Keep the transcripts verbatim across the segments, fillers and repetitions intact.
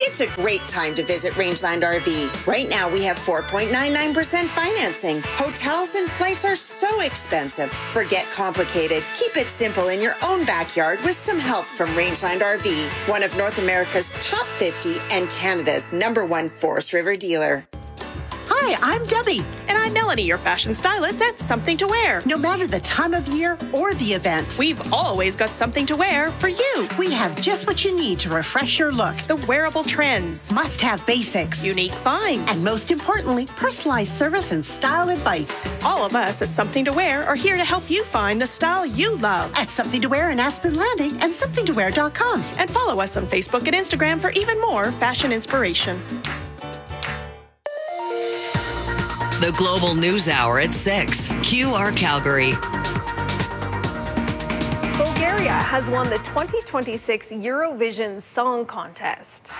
It's a great time to visit Rangeland R V. Right now, we have four point nine nine percent financing. Hotels and flights are so expensive. Forget complicated. Keep it simple in your own backyard with some help from Rangeland R V, one of North America's top fifty and Canada's number one Forest River dealer. Hi, I'm Debbie. And I'm Melanie, your fashion stylist at Something to Wear. No matter the time of year or the event, we've always got something to wear for you. We have just what you need to refresh your look. The wearable trends. Must-have basics. Unique finds. And most importantly, personalized service and style advice. All of us at Something to Wear are here to help you find the style you love. At Something to Wear in Aspen Landing and something to wear dot com. And follow us on Facebook and Instagram for even more fashion inspiration. The Global News Hour at six. Q R Calgary. Bulgaria has won the twenty twenty-six Eurovision Song Contest.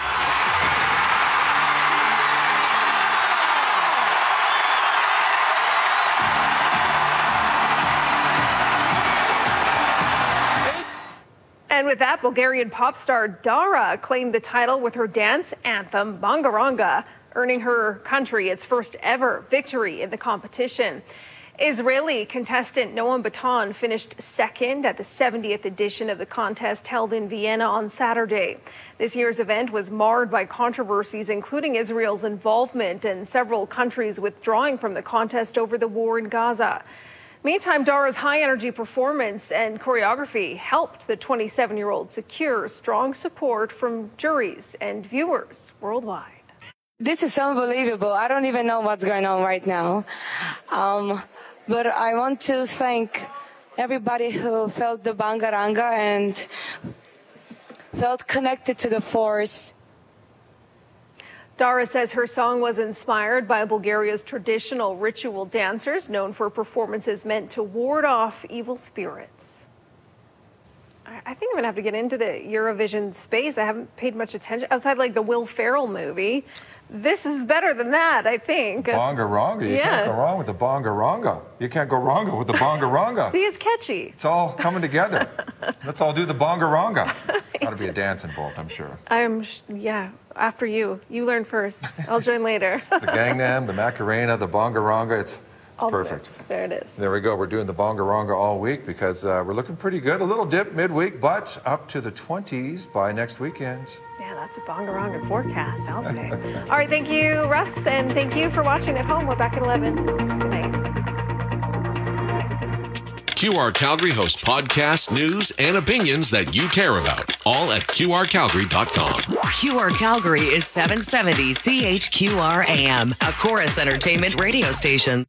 And with that, Bulgarian pop star Dara claimed the title with her dance anthem, Bangaranga, earning her country its first ever victory in the competition. Israeli contestant Noam Baton finished second at the seventieth edition of the contest held in Vienna on Saturday. This year's event was marred by controversies, including Israel's involvement and several countries withdrawing from the contest over the war in Gaza. Meantime, Dara's high-energy performance and choreography helped the twenty-seven-year-old secure strong support from juries and viewers worldwide. This is unbelievable. I don't even know what's going on right now. Um, but I want to thank everybody who felt the Bangaranga and felt connected to the force. Dara says her song was inspired by Bulgaria's traditional ritual dancers, known for performances meant to ward off evil spirits. I think I'm going to have to get into the Eurovision space. I haven't paid much attention outside like the Will Ferrell movie. This is better than that, I think. Bongaranga. You yeah. can't go wrong with the bongaranga. You can't go wrong with the bongaranga. See, it's catchy. It's all coming together. Let's all do the bongaranga. There's got to be a dance involved, I'm sure. I'm, sh- yeah, after you. You learn first. I'll join later. The Gangnam, the Macarena, the bongaranga, it's... All perfect. The there it is. There we go. We're doing the bongaranga all week because uh, we're looking pretty good. A little dip midweek, but up to the twenties by next weekend. Yeah, that's a bongaranga forecast, I'll say. All right, thank you, Russ, and thank you for watching at home. We're back at eleven. Good night. Q R Calgary hosts podcasts, news, and opinions that you care about. All at Q R Calgary dot com. Q R Calgary is seven seventy C H Q R A M, a Chorus Entertainment radio station.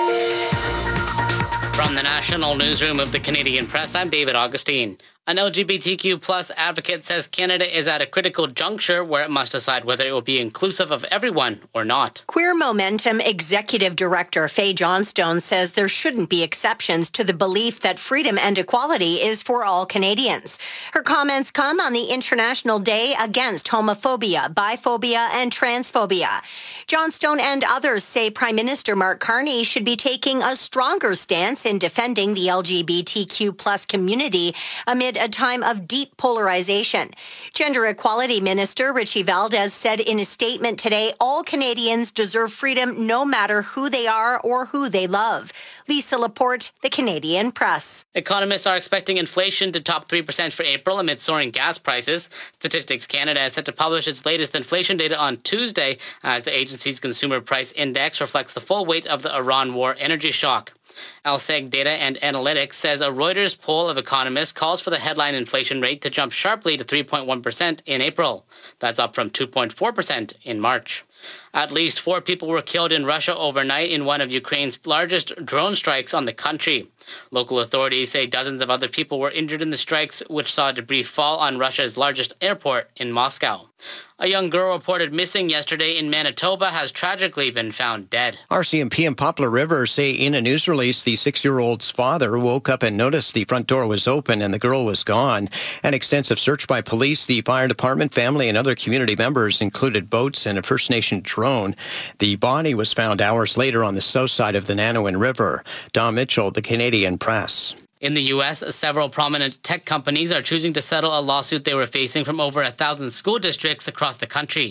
From the National Newsroom of the Canadian Press, I'm David Augustine. An L G B T Q plus advocate says Canada is at a critical juncture where it must decide whether it will be inclusive of everyone or not. Queer Momentum Executive Director Faye Johnstone says there shouldn't be exceptions to the belief that freedom and equality is for all Canadians. Her comments come on the International Day Against Homophobia, Biphobia, and Transphobia. Johnstone and others say Prime Minister Mark Carney should be taking a stronger stance in defending the L G B T Q plus community amid a time of deep polarization. Gender Equality Minister Richie Valdez said in a statement today, all Canadians deserve freedom no matter who they are or who they love. Lisa Laporte, The Canadian Press. Economists are expecting inflation to top three percent for April amid soaring gas prices. Statistics Canada is set to publish its latest inflation data on Tuesday as the agency's Consumer Price Index reflects the full weight of the Iran war energy shock. L S E G Data and Analytics says a Reuters poll of economists calls for the headline inflation rate to jump sharply to three point one percent in April. That's up from two point four percent in March. At least four people were killed in Russia overnight in one of Ukraine's largest drone strikes on the country. Local authorities say dozens of other people were injured in the strikes, which saw debris fall on Russia's largest airport in Moscow. A young girl reported missing yesterday in Manitoba has tragically been found dead. R C M P and Poplar River say in a news release the six-year-old's father woke up and noticed the front door was open and the girl was gone. An extensive search by police, the fire department, family, and other community members included boats and a First Nation drone. The body was found hours later on the south side of the Nanawan River. Don Mitchell, The Canadian Press. In the U S, several prominent tech companies are choosing to settle a lawsuit they were facing from over a thousand school districts across the country.